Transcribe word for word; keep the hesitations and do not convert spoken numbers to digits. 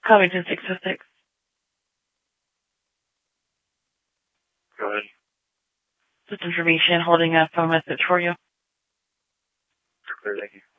Covington six oh six. Go ahead. Just information, holding a phone message for you. Clear, thank you.